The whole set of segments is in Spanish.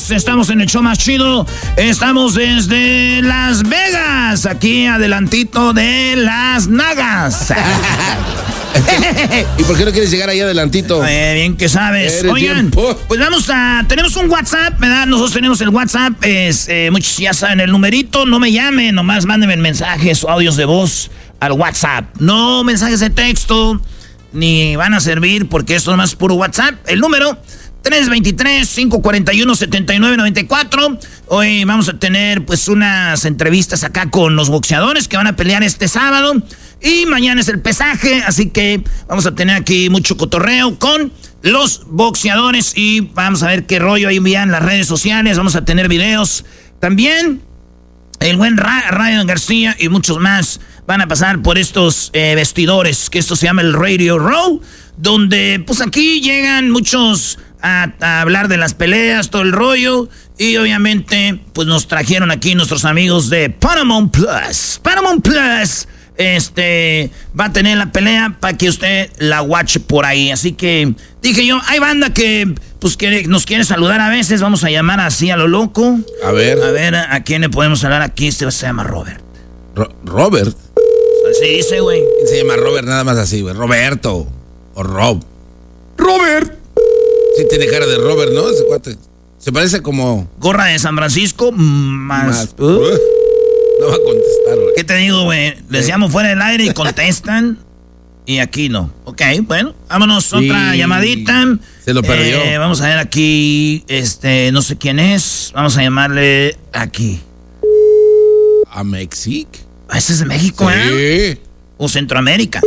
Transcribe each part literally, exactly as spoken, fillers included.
señores, estamos en el show más chido. Estamos desde Las Vegas, aquí adelantito de Las Nagas. ¿Y por qué no quieres llegar ahí adelantito? Eh, bien que sabes. Eres Oigan, tiempo. pues vamos a... Tenemos un WhatsApp, ¿verdad? Nosotros tenemos el WhatsApp. Es, eh, muchos ya saben el numerito. No me llamen, nomás mándenme mensajes o audios de voz al WhatsApp. No mensajes de texto, ni van a servir porque esto nomás es puro WhatsApp. El número... tres dos tres, cinco cuatro uno, siete nueve nueve cuatro. Hoy vamos a tener pues unas entrevistas acá con los boxeadores que van a pelear este sábado. Y mañana es el pesaje, así que vamos a tener aquí mucho cotorreo con los boxeadores. Y vamos a ver qué rollo ahí en las redes sociales. Vamos a tener videos también. El buen Ra- Ryan García y muchos más van a pasar por estos eh, vestidores, que esto se llama el Radio Row, donde pues aquí llegan muchos a, a hablar de las peleas, todo el rollo, y obviamente pues nos trajeron aquí nuestros amigos de Paramount Plus. Paramount Plus este va a tener la pelea para que usted la watche por ahí, así que dije yo, hay banda que pues quiere, nos quiere saludar a veces, vamos a llamar así a lo loco. A ver. A ver, ¿a quién le podemos hablar aquí? Este se llama Robert. Ro- Robert. Así dice, güey. ¿Quién se llama Robert? Nada más así, güey. Roberto. O Rob. Robert. Sí tiene cara de Robert, ¿no? Ese cuate. Se parece como... Gorra de San Francisco, más... más- Uh, Uh, no va a contestar, güey. ¿Qué te digo, güey? Les Sí. llamo fuera del aire y contestan. Y aquí no. Ok, bueno. Vámonos, otra Sí. llamadita. Se lo perdió. Eh, vamos a ver aquí, este, no sé quién es. Vamos a llamarle aquí. ¿A México? Ah, ese es de México, ¿eh? Sí. O Centroamérica.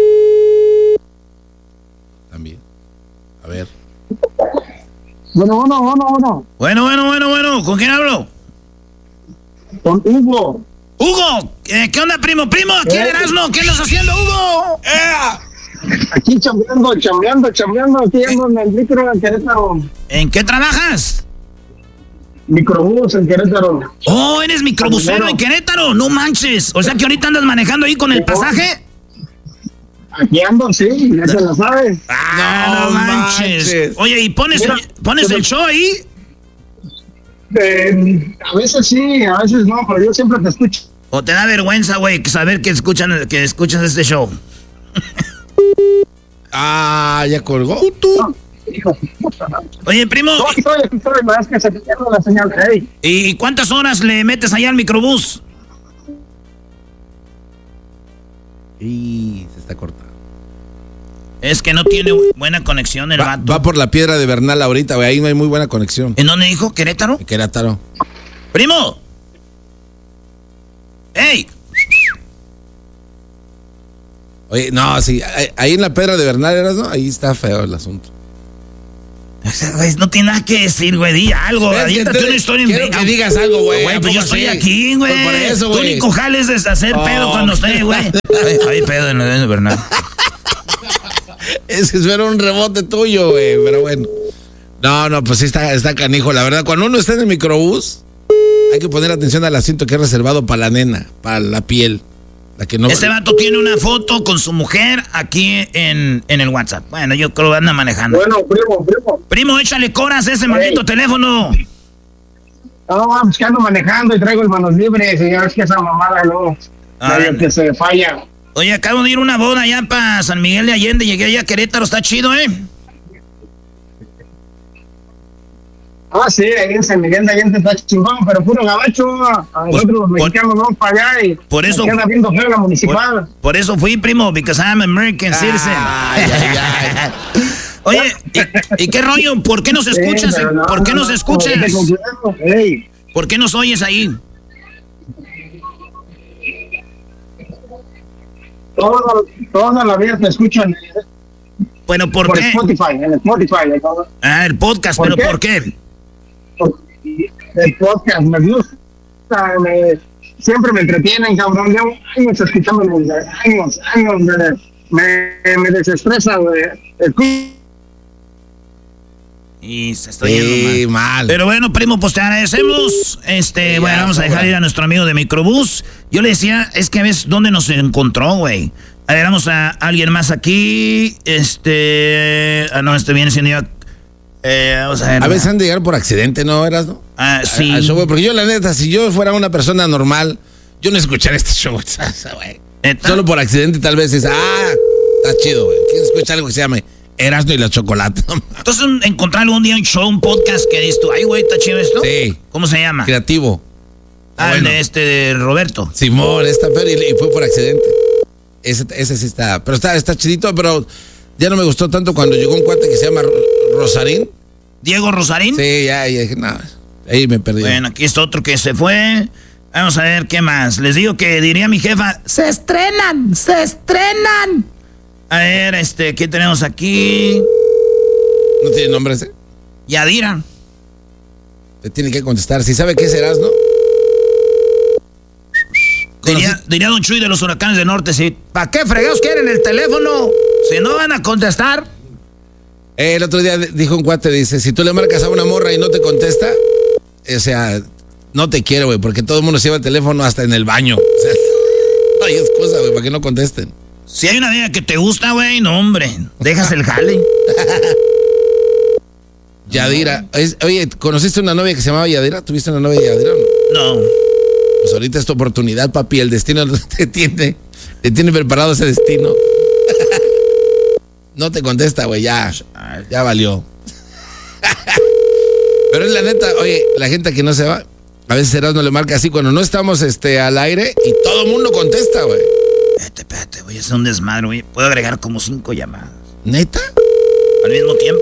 También. A ver. Bueno, bueno, bueno, bueno. Bueno, bueno, bueno, bueno. ¿Con quién hablo? Con Hugo. ¡Hugo! Eh, ¿Qué onda, primo? ¡Primo! ¿Aquí en Eh. Erasmo? ¿Qué andas haciendo, Hugo? Aquí chambeando, chambeando, chambeando. Aquí ando en el micro en Querétaro. ¿En qué trabajas? Microbús en Querétaro. Oh, eres microbusero Camionero. en Querétaro, no manches. O sea que ahorita andas manejando ahí con el pasaje. Aquí ando, sí, ya se la sabe. Ah, no, No manches. manches. Oye, ¿y pones, Mira, el, pones pero- el show ahí? Eh, a veces sí, a veces no, pero yo siempre te escucho. ¿O te da vergüenza, güey, saber que escuchan que escuchas este show? Ah, ya colgó. No, hijo de puta. Oye, primo, No, aquí estoy, aquí estoy, más que se te pierde la señal. Hey, ¿y cuántas horas le metes allá al microbús? Y se está cortando. Es que no tiene buena conexión el Va, vato. va por la piedra de Bernal ahorita, güey. Ahí no hay muy buena conexión. ¿En dónde dijo? ¿Querétaro? En Querétaro. ¡Primo! ¡Ey! Oye, no, sí. ahí- Ahí en la piedra de Bernal, ¿eras, no? Ahí está feo el asunto. O sea, güey, no tiene nada que decir, güey. Di algo. Es que Aviéntate entonces una historia en quiero venga. que digas algo, güey. Güey, ¿A pues yo poco estoy sí? aquí, güey. Pues por eso, Tú güey. ni cojales es hacer Oh, pedo cuando estoy, güey. Hay, hay pedo en el Bernal. Es que eso era un rebote tuyo, güey. Pero bueno. No, no, pues sí está, está canijo. La verdad, cuando uno está en el microbús, hay que poner atención al asiento que es reservado para la nena, para la piel. La que no. Este vato tiene una foto con su mujer aquí en, en el WhatsApp. Bueno, yo creo que anda manejando. bueno, primo, primo. Primo, échale coras a ese maldito teléfono. No, vamos que ando manejando y traigo el manos libres. Y ya ves que esa mamada no. Ah, medio anda. que se falla. Oye, acabo de ir a una boda allá para San Miguel de Allende. Llegué allá a Querétaro, está chido, ¿eh? Ah, sí, ahí en San Miguel de Allende está chingón, pero puro gabacho. A nosotros los por- mexicanos vamos para allá y por eso- nos queda viendo feo la Por, municipal. por eso fui, primo, because I'm American citizen. Ay, ay, ay. Oye, ¿y, y qué rollo? ¿Por qué nos escuchas? Sí, pero no, ¿Por qué no, nos no, escuchas? vete con cuidado. Ey, ¿Por qué nos oyes ahí? toda, toda la vida te escuchan Bueno, ¿por, por qué? Spotify, en Spotify. ¿eh? Ah, el podcast, ¿Por ¿pero qué? por qué? El podcast me gusta, me- siempre me entretienen, cabrón. Llevo años escuchándolo, años, años, me, me, me desestresa, güey. Escu- Y se está yendo Sí, mal. mal. Pero bueno, primo, pues te agradecemos. Este, Sí, bueno, ya, vamos a dejar sobra. ir a nuestro amigo de Microbús. Yo le decía, es que a veces, ¿dónde nos encontró, güey? A ver, vamos a alguien más aquí. Este. Ah, no, este viene siendo ya. Eh, vamos a ver. A veces han de llegar por accidente, ¿no, eras, no? Ah, sí. A- al show, güey, porque yo, la neta, si yo fuera una persona normal, yo no escucharía este show, güey. ¿Neta? Solo por accidente, tal vez es, ah, está chido, güey. ¿Quieres escuchar algo que se llame Erasmo y la Chocolate? Entonces, un- encontrar algún día un show, un podcast que dices tú, ay, güey, está chido esto. Sí. ¿Cómo se llama? Creativo. Ah, el bueno. de este de Roberto. Simón, está pero y, y fue por accidente. Ese, ese sí está, pero está, está chidito, pero ya no me gustó tanto cuando llegó un cuate que se llama Ro- Rosarín. Diego Rosarín. Sí, ya, ya dije, no, ahí me perdí. Bueno, aquí está otro que se fue. Vamos a ver qué más. Les digo que diría mi jefa, se estrenan, se estrenan. A ver, este, ¿qué tenemos aquí? ¿No tiene nombre ese? Yadira. Te tiene que contestar. Si sabe qué serás, ¿no? Diría, diría Don Chuy de los Huracanes del Norte, sí. ¿Para qué fregados quieren el teléfono? Si no van a contestar. Eh, el otro día dijo un cuate, dice, si tú le marcas a una morra y no te contesta, o sea, no te quiere, güey, porque todo el mundo se lleva el teléfono hasta en el baño. O sea, no hay excusa, güey, para que no contesten. Si hay una vieja que te gusta, güey, no, hombre. Dejas el jale. Yadira. Es- oye, ¿conociste una novia que se llamaba Yadira? ¿Tuviste una novia Yadira o no? No. Pues ahorita es tu oportunidad, papi. El destino te tiene, te tiene preparado ese destino. No te contesta, güey, ya. Ya valió. Pero es la neta, oye, la gente que no se va, a veces Erasmo le marca así cuando no estamos este, al aire y todo el mundo contesta, güey. Espérate, espérate, voy a hacer un desmadre, güey. Puedo agregar como cinco llamadas ¿Neta? al mismo tiempo.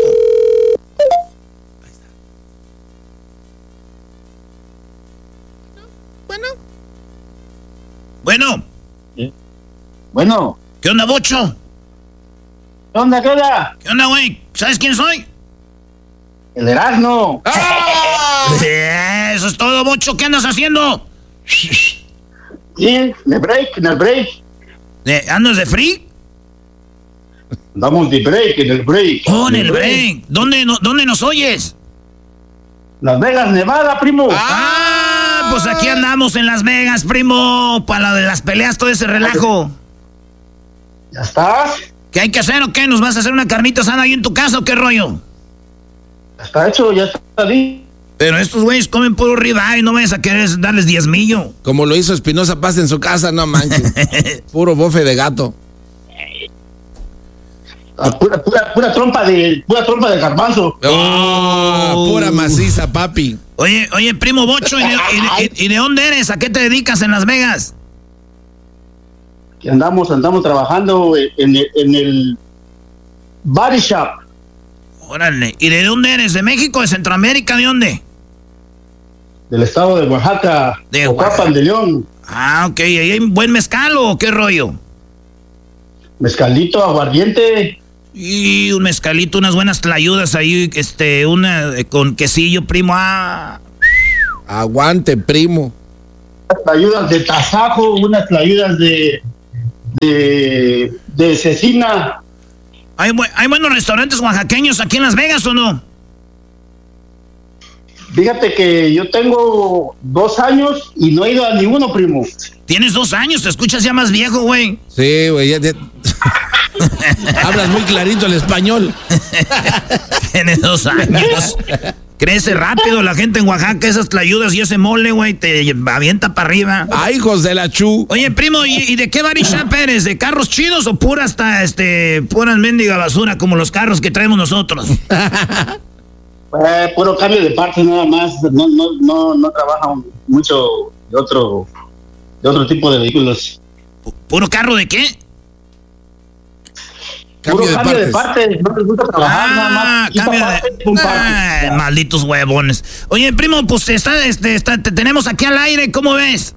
Bueno. Bueno, Bueno, ¿qué onda, Bocho? ¿qué onda, qué onda? ¿Qué onda, güey? ¿Sabes quién soy? El Erasmo. Eh, Eso es todo, Bocho. ¿Qué andas haciendo? Sí, en el break, en el break. Eh, ¿Andas de free? Damos de break, en el break. Oh, en el break. ¿Dónde, no- ¿Dónde nos oyes? Las Vegas, Nevada, primo. Ah, pues aquí andamos en Las Vegas, primo. Para lo de las peleas, todo ese relajo. ¿Ya estás? ¿Qué hay que hacer o qué? ¿Nos vas a hacer una carnita sana ahí en tu casa o qué rollo? Ya está hecho, ya está ahí. Pero estos güeyes comen puro ribeye, no vayas a querer darles diezmillo. Como lo hizo Espinosa Paz en su casa, no manches. Puro bofe de gato. Ah, Pura, pura, pura trompa de, pura trompa de garbanzo. Oh, pura maciza, papi. Oye, oye, primo Bocho, ¿y de, y de- y de dónde eres? ¿A qué te dedicas en Las Vegas? Que andamos, andamos trabajando en el, en el body shop Órale. ¿Y de dónde eres? ¿De México? ¿De Centroamérica? ¿De dónde? del estado de Oaxaca, De Oaxaca de León. Ah, ok. ¿Y hay buen mezcal o qué rollo? Mezcalito, aguardiente. Y un mezcalito, unas buenas tlayudas ahí, este, una eh, con quesillo, primo. Ah. Aguante, primo. Unas tlayudas de tasajo, unas tlayudas de de, de cecina. ¿Hay, bu- ¿Hay buenos restaurantes oaxaqueños aquí en Las Vegas o no? Fíjate que yo tengo dos años y no he ido a ninguno, primo. Tienes dos años, te escuchas ya más viejo, güey. Sí, güey, ya, ya- hablas muy clarito el español. Tienes dos años. Crece rápido la gente en Oaxaca, esas tlayudas y ese mole, güey, te avienta para arriba. Ay, hijos de la chu. Oye, primo, ¿y, y de qué body shop eres? ¿De carros chidos o pura hasta, este, pura mendiga basura como los carros que traemos nosotros? Eh, puro cambio de partes nada más. No, no, no, no trabaja mucho de otro, de otro tipo de vehículos. ¿Puro carro de qué? Puro Cambio de cambio de partes. partes. No les gusta trabajar nada Ah, más. Quita cambio partes, de... pum, partes. Ay, malditos huevones. Oye, primo, pues está, este, está, te tenemos aquí al aire, ¿cómo ves?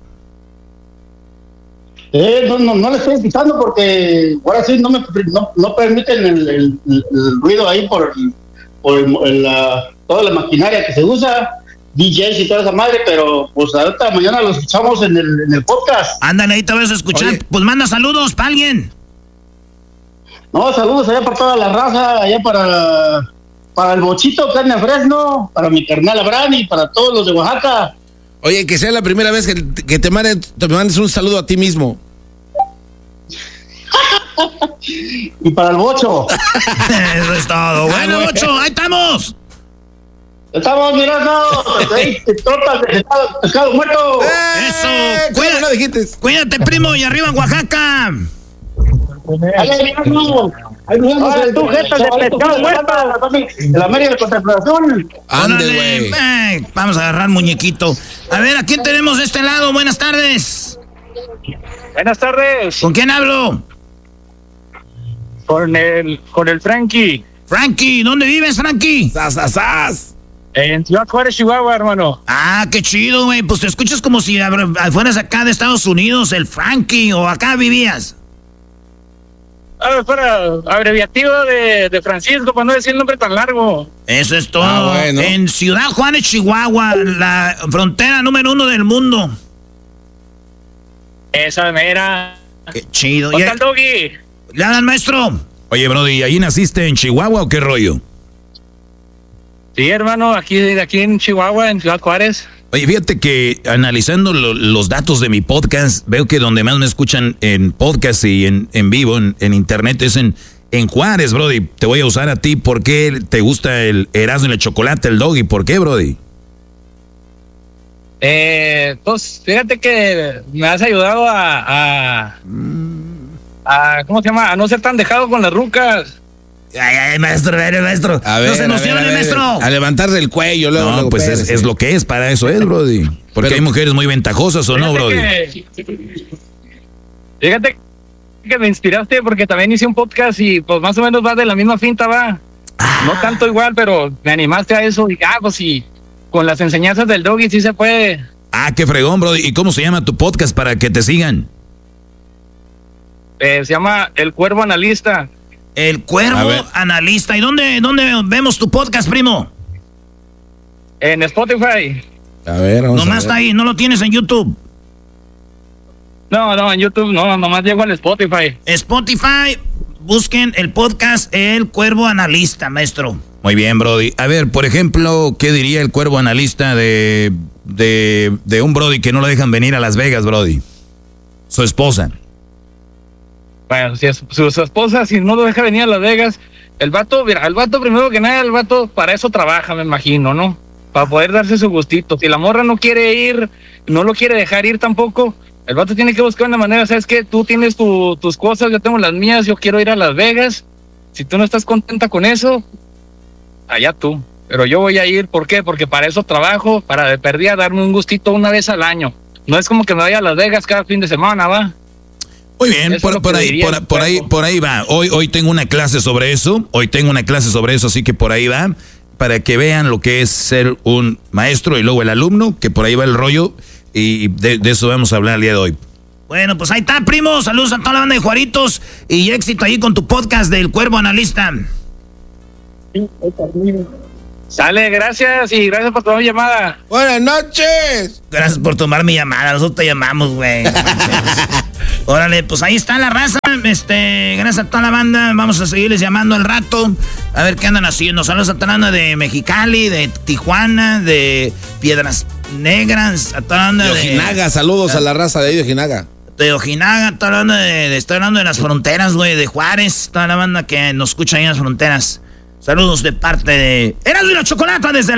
Eh, no, no, no le estoy quitando porque ahora sí no me no, no permiten el, el- el- el ruido ahí por, por el- el, la- toda la maquinaria que se usa, D Js y toda esa madre, pero pues ahorita mañana los escuchamos en el, en el podcast. Ándale, ahí te vas a escuchar. Oye. Pues manda saludos para alguien. No, saludos allá para toda la raza, allá para, para el Bochito, carne Fresno, para mi carnal Abraham y para todos los de Oaxaca. Oye, que sea la primera vez que, que te, mande- te mandes un saludo a ti mismo. Y para el Bocho. Eso es todo. Bueno, güey. Bocho, ahí estamos. Estamos mirando tortas de pescado muerto. Eso, cuídate, no dijiste. Cuídate, primo, y arriba en Oaxaca. Ahí miramos. Ahí miramos. Ahora tú, gente de pescado muerto. La media de contemplación. Ande, güey. Eh, vamos a agarrar muñequito. A ver, ¿a quién tenemos de este lado? Buenas tardes. Buenas tardes. ¿Con quién hablo? Con el, con el Frankie. Frankie, ¿dónde vives, Frankie? ¡Sas, sas, sas! En Ciudad Juárez, Chihuahua, hermano. Ah, qué chido, güey. Pues te escuchas como si fueras acá de Estados Unidos, el Frankie, o acá vivías. Ah, fuera abreviativo de, de Francisco, para no decir el nombre tan largo. Eso es todo. Ah, bueno. En Ciudad Juárez, Chihuahua, la frontera número uno del mundo. Esa mera. Qué chido. ¿Dónde está el Doggy? ¿Le hablan, maestro? Oye, Brody, ¿ahí naciste en Chihuahua o qué rollo? Sí, hermano, aquí, aquí en Chihuahua, en Ciudad Juárez. Oye, fíjate que analizando lo, los datos de mi podcast, veo que donde más me escuchan en podcast y en, en vivo, en, en internet, es en, en Juárez, Brody. Te voy a usar a ti. ¿Por qué te gusta el Erasmo y el chocolate, el Doggy? ¿Por qué, Brody? Eh, pues, fíjate que me has ayudado a, a, a, ¿cómo se llama? A no ser tan dejado con las rucas. Ay, ay, maestro, a ver, maestro. A ver, no se a emocione, ver, a ver, maestro. A levantarle el cuello, luego. No, luego, pues es, espérese. es lo que es, para eso es, Brody. Porque Pero- hay mujeres muy ventajosas, ¿o no, Fíjate Brody? que- Fíjate que me inspiraste porque también hice un podcast y pues más o menos va de la misma finta, va. No tanto igual, pero me animaste a eso y ah, pues sí, con las enseñanzas del Doggy sí se puede. Ah, qué fregón, Brody. ¿Y cómo se llama tu podcast para que te sigan? Eh, se llama El Cuervo Analista. El A Cuervo ver. Analista. ¿Y dónde, dónde vemos tu podcast, primo? En Spotify. A ver, vamos Nomás a está ver. ahí, no lo tienes en YouTube. No, no, en YouTube no, nomás llego al Spotify. Spotify, busquen el podcast El Cuervo Analista, maestro. Muy bien, Brody. A ver, por ejemplo, ¿qué diría el cuervo analista de, de, de un Brody que no lo dejan venir a Las Vegas, Brody? Su esposa. Bueno, si es, su, su esposa, si no lo deja venir a Las Vegas, el vato, mira, el vato primero que nada, el vato para eso trabaja, me imagino, ¿no? Para poder darse su gustito. Si la morra no quiere ir, no lo quiere dejar ir tampoco, el vato tiene que buscar una manera, ¿sabes qué? Tú tienes tu, tus cosas, yo tengo las mías, yo quiero ir a Las Vegas. Si tú no estás contenta con eso, allá tú. Pero yo voy a ir, ¿por qué? Porque para eso trabajo, para de perdida darme un gustito una vez al año. No es como que me vaya a Las Vegas cada fin de semana, ¿va? Muy bien, Eso por, es lo por que ahí, diría por, el por ahí, cuervo. por ahí va. Hoy, hoy tengo una clase sobre eso. Hoy tengo una clase sobre eso, así que por ahí va. Para que vean lo que es ser un maestro y luego el alumno, que por ahí va el rollo. Y de, de eso vamos a hablar el día de hoy. Bueno, pues ahí está, primo. Saludos a toda la banda de Juaritos y éxito ahí con tu podcast del Cuervo Analista. Sale, gracias y gracias por tomar mi llamada. Buenas noches. Gracias por tomar mi llamada. Nosotros te llamamos, güey. Órale, pues ahí está la raza. Este, gracias a toda la banda. Vamos a seguirles llamando al rato. A ver qué andan haciendo. Saludos a toda la banda de Mexicali, de Tijuana, de Piedras Negras, a toda la banda De de Ojinaga, saludos a la raza de ahí de Ojinaga. de Ojinaga, toda la banda de, de estoy hablando de las fronteras, güey, de Juárez, toda la banda que nos escucha ahí en las fronteras. Saludos de parte de Erasmo y la Chocolata desde